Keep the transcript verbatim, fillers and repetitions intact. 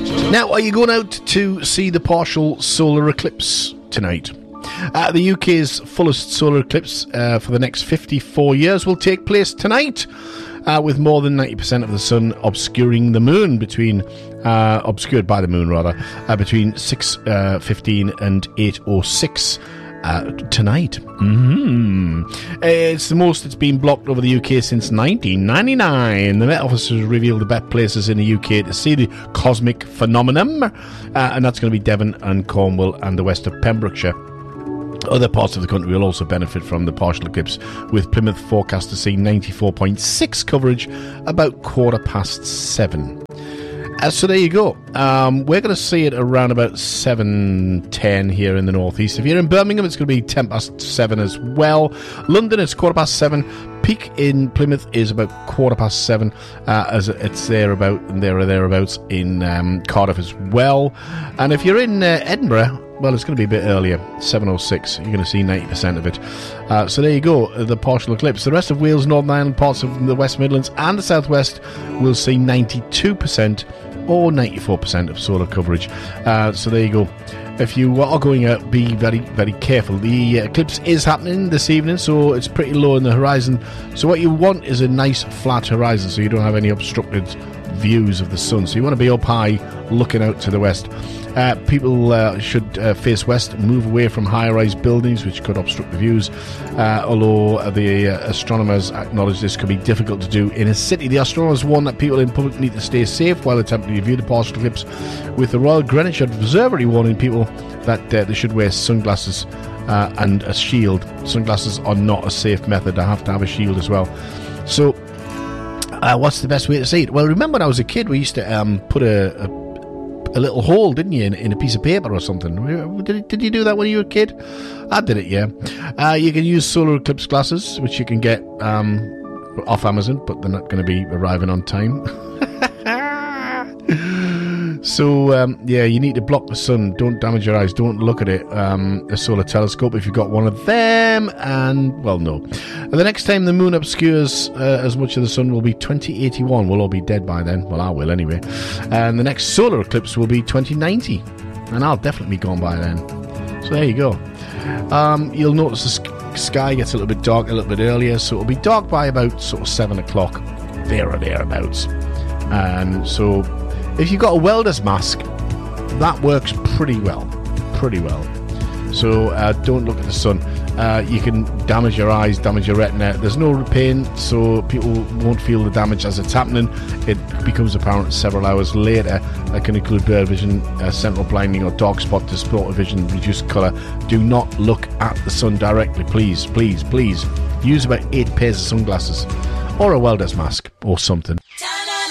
Now, are you going out to see the partial solar eclipse tonight? Uh, the U K's fullest solar eclipse uh, for the next fifty-four years will take place tonight, uh, with more than ninety percent of the sun obscuring the moon between, uh, obscured by the moon rather, uh, between six fifteen and eight oh six. Uh, tonight. Mm-hmm. It's the most it's been blocked over the U K since nineteen ninety-nine. The Met Office has revealed the best places in the U K to see the cosmic phenomenon, uh, and that's going to be Devon and Cornwall and the west of Pembrokeshire. Other parts of the country will also benefit from the partial eclipse, with Plymouth forecast to see ninety-four point six coverage about quarter past seven. Uh, so there you go. Um, we're going to see it around about seven ten here in the northeast. If you're in Birmingham, it's going to be ten past seven as well. London, it's quarter past seven. Peak in Plymouth is about quarter past seven, uh, as it's there about and there or thereabouts in um, Cardiff as well. And if you're in uh, Edinburgh, well, it's going to be a bit earlier, seven oh six. You're going to see ninety percent of it. Uh, so there you go, the partial eclipse. The rest of Wales, Northern Ireland, parts of the West Midlands and the Southwest will see ninety-two percent or ninety-four percent of solar coverage. Uh, so there you go. If you are going out, be very, very careful. The eclipse is happening this evening, so it's pretty low in the horizon. So what you want is a nice flat horizon, so you don't have any obstructed views of the sun. So you want to be up high, looking out to the west. Uh, people uh, should uh, face west, move away from high-rise buildings, which could obstruct the views. Uh, although the uh, astronomers acknowledge this could be difficult to do in a city. The astronomers warn that people in public need to stay safe while attempting to view the partial eclipse, with the Royal Greenwich Observatory warning people that uh, they should wear sunglasses uh, and a shield. Sunglasses are not a safe method. I have to have a shield as well. So, uh, what's the best way to see it? Well, remember when I was a kid, we used to um, put a, a a little hole, didn't you, in, in a piece of paper or something? Did, did you do that when you were a kid? I did it, yeah. Uh, you can use solar eclipse glasses, which you can get um, off Amazon, but they're not going to be arriving on time. So, um, yeah, you need to block the sun. Don't damage your eyes. Don't look at it. Um, a solar telescope, if you've got one of them. And, well, no. The next time the moon obscures uh, as much of the sun will be twenty eighty-one. We'll all be dead by then. Well, I will anyway. And the next solar eclipse will be twenty ninety. And I'll definitely be gone by then. So there you go. Um, you'll notice the sk- sky gets a little bit dark a little bit earlier. So it'll be dark by about sort of seven o'clock. There or thereabouts. And so if you've got a welder's mask, that works pretty well. Pretty well. So uh, don't look at the sun. Uh, you can damage your eyes, damage your retina. There's no pain, so people won't feel the damage as it's happening. It becomes apparent several hours later. That can include blurred vision, uh, central blinding, or dark spot distorted vision, reduced colour. Do not look at the sun directly, please, please, please. Use about eight pairs of sunglasses, or a welder's mask, or something.